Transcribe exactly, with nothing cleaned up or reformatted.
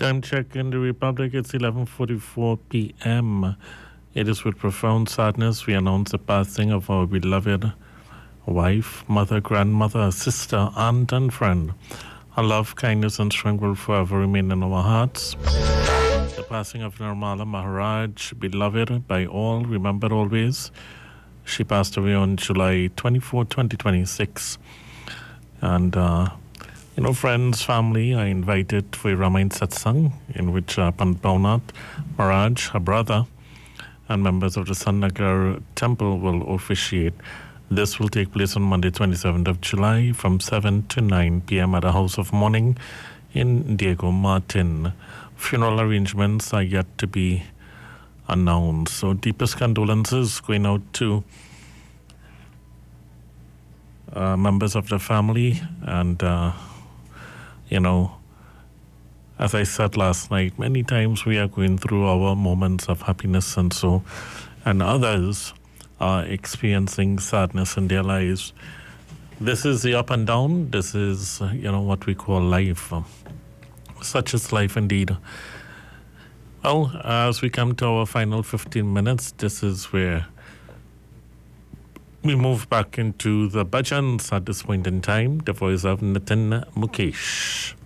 Time check in the Republic, it's eleven forty-four p.m. It is with profound sadness we announce the passing of our beloved wife, mother, grandmother, sister, aunt, and friend. Her love, kindness, and strength will forever remain in our hearts. The passing of Nirmala Maharaj, beloved by all, remembered always. She passed away on July twenty-fourth, twenty twenty-six. And, uh, you know, friends, family are invited for a Ramayana Satsang in which uh, Pandit Bhavanath Maharaj, her brother, and members of the Sanagar temple will officiate. This will take place on Monday, twenty-seventh of July from seven to nine p.m. at the House of Mourning in Diego Martin. Funeral arrangements are yet to be announced. So deepest condolences going out to uh, members of the family. And, uh, you know, as I said last night, many times we are going through our moments of happiness and so, and others are experiencing sadness in their lives. This is the up and down. This is, you know, what we call life. Such is life indeed. Well, as we come to our final fifteen minutes, this is where we move back into the bhajans at this point in time. The voice of Nitin Mukesh.